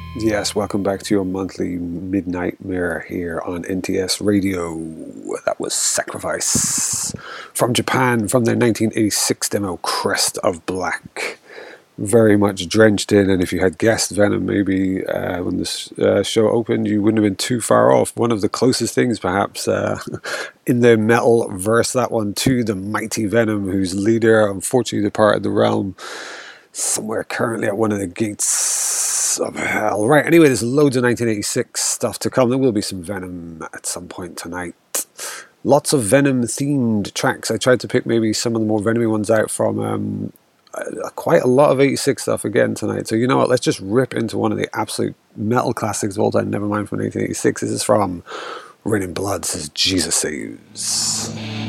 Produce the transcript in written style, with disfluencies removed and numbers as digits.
Yes, welcome back to your monthly Midnight Mirror here on NTS Radio. That was Sacrifice from Japan from their 1986 demo Crest of Black. Very much drenched in, and if you had guessed Venom maybe when this show opened, you wouldn't have been too far off. One of the closest things perhaps in the metal verse, that one to the mighty Venom, whose leader unfortunately departed the realm somewhere currently at one of the gates of hell. Right, anyway, there's loads of 1986 stuff to come. There will be some Venom at some point tonight. Lots of Venom themed tracks. I tried to pick maybe some of the more Venomy ones out from quite a lot of 86 stuff again tonight. So you know what, let's just rip into one of the absolute metal classics of all time, never mind from 1986. This is from Raining Blood. This is Jesus Saves.